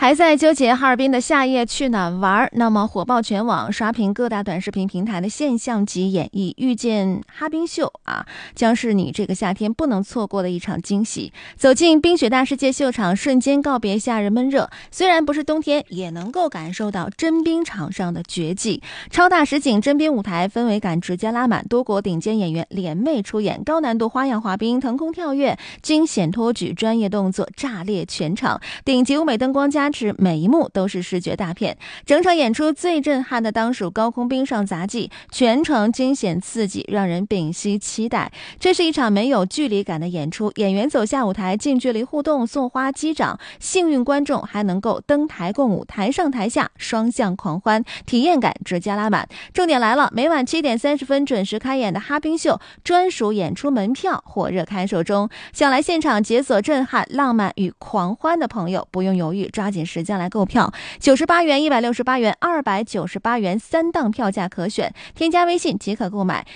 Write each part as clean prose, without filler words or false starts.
还在纠结哈尔滨的夏夜去哪玩？那么火爆全网，刷屏各大短视频平台的现象级演绎，遇见哈冰秀将是你这个夏天不能错过的一场惊喜。走进冰雪大世界秀场，瞬间告别夏日闷热，虽然不是冬天，也能够感受到真冰场上的绝技。超大实景真冰舞台，氛围感直接拉满，多国顶尖演员联袂出演，高难度花样滑冰、腾空跳跃、惊险托举，专业动作炸裂全场，顶级舞美灯光加持，每一幕都是视觉大片。整场演出最震撼的当属高空冰上杂技，全程惊险刺激，让人屏息期待。这是一场没有距离感的演出，演员走下舞台，近距离互动，送花击掌，幸运观众还能够登台共舞，台上台下双向狂欢，体验感直接拉满。重点来了，每晚7点30分准时开演的哈冰秀专属演出门票火热开售中，想来现场解锁震撼、浪漫与狂欢的朋友，不用犹豫，抓紧时间来购票。98元、168元、298元3档票价可选，添加微信即可购买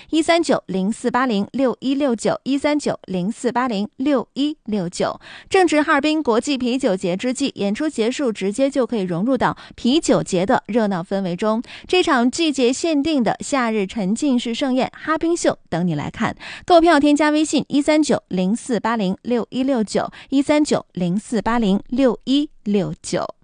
13904806169，13904806169。正值哈尔滨国际啤酒节之际，演出结束直接就可以融入到啤酒节的热闹氛围中。这场季节限定的夏日沉浸式盛宴哈冰秀等你来看。购票添加微信13904806169，13904806169。